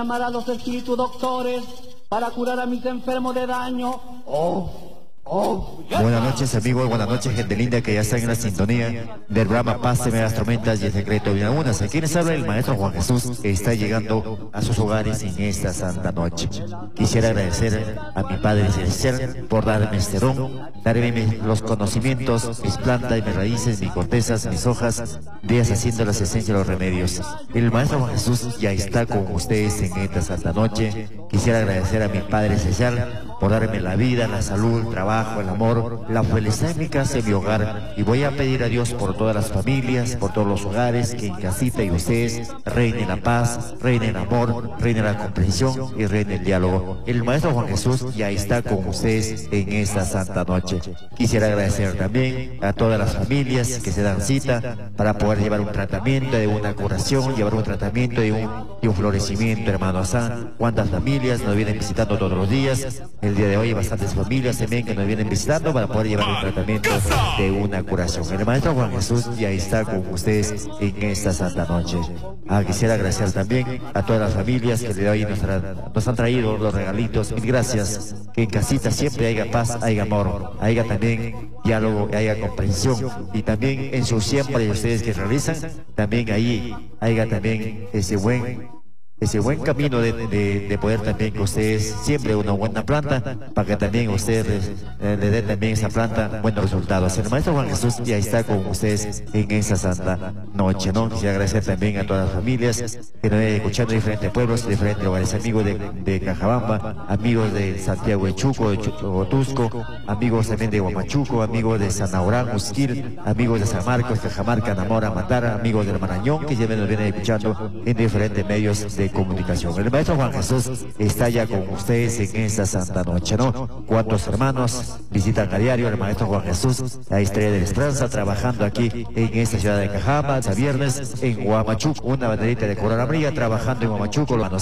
llamar a los espíritus doctores para curar a mis enfermos de daño. Buenas noches, amigos, buenas noches, gente linda que ya está en la sintonía del programa Páseme las tormentas y el secreto de algunas. Aquí les habla el maestro Juan Jesús, que está llegando a sus hogares en esta santa noche. Quisiera agradecer a mi Padre Celestial por darme este don, darme los conocimientos, mis plantas, mis raíces, mis cortezas, mis hojas, deshaciendo las esencias de los remedios. El maestro Juan Jesús ya está con ustedes en esta santa noche. Quisiera agradecer a mi Padre Celestial por darme la vida, la salud, el trabajo, el amor, la felicidad en mi casa, en mi hogar. Y voy a pedir a Dios por todas las familias, por todos los hogares, que en casita y ustedes reine la paz, reine el amor, reine la comprensión y reine el diálogo. El maestro Juan Jesús ya está con ustedes en esta santa noche. Quisiera agradecer también a todas las familias que se dan cita para poder llevar un tratamiento de una curación, llevar un tratamiento de un florecimiento, hermano Hassan. ¿Cuántas familias nos vienen visitando todos los días? El día de hoy hay bastantes familias también que nos vienen visitando para poder llevar un tratamiento de una curación. El maestro Juan Jesús ya está con ustedes en esta santa noche. Quisiera agradecer también a todas las familias que el día de hoy nos han traído los regalitos. Mil gracias. Que en casita siempre haya paz, haya amor, haya también diálogo, haya comprensión. Y también en su siempre ustedes que realizan, también ahí haya también ese buen camino de poder también que ustedes siempre una buena planta para que también ustedes le den también esa planta buenos resultados. El maestro Juan Jesús ya está con ustedes en esa santa noche, ¿no? Quisiera agradecer también a todas las familias que nos ven escuchando de diferentes pueblos, de diferentes lugares, amigos de Cajabamba, amigos de Santiago de Chuco, de Tusco, amigos también de Huamachuco, amigos de Sanaurán, Musquil, amigos de San Marcos, Cajamarca, Namora, Matara, amigos del Marañón que siempre nos vienen escuchando en diferentes medios de comunicación. El maestro Juan Jesús está ya con ustedes en esta santa noche, ¿no? ¿Cuántos hermanos visitan a diario el maestro Juan Jesús, la Estrella de la Esperanza, trabajando aquí en esta ciudad de Cajamba, a viernes en Huamachuco, una banderita de Corona Amarilla, trabajando en Huamachuco, el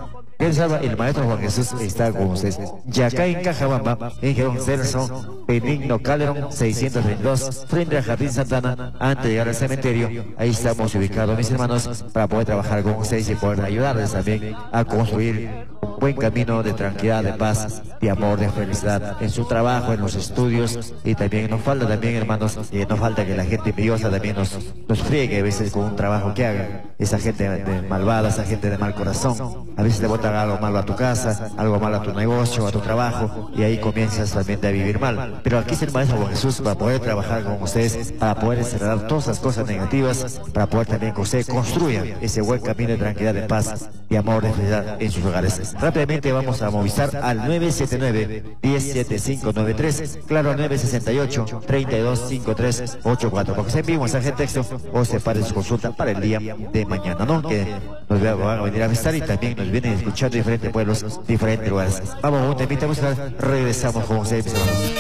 maestro Juan Jesús está con ustedes. Y acá en Cajabamba, en Gerón Celso, Benigno Calderón, 632, frente al Jardín Santana, antes de llegar al cementerio, ahí estamos ubicados, mis hermanos, para poder trabajar con ustedes y poder ayudarles también a construir un buen camino de tranquilidad, de paz, de amor, de felicidad en su trabajo, en los estudios. Y también nos falta también, hermanos, no falta que la gente envidiosa también nos friegue a veces con un trabajo que haga. Esa gente malvada, esa gente de mal corazón, a veces te botan algo malo a tu casa, algo malo a tu negocio, a tu trabajo, y ahí comienzas también a vivir mal. Pero aquí es el maestro Juan Jesús para poder trabajar con ustedes, para poder encerrar todas esas cosas negativas, para poder también que ustedes construyan ese buen camino de tranquilidad, de paz, de amor, de felicidad en sus hogares. Rápidamente vamos a movilizar al 979-107593, claro, 968-325384, porque se envíe un mensaje de texto o se pare su consulta para el día de mañana, ¿no? Que nos van a venir a visitar y también nos vienen escuchando de diferentes pueblos, diferentes lugares. Vamos, un temita musical, regresamos con ustedes, mis hermanos.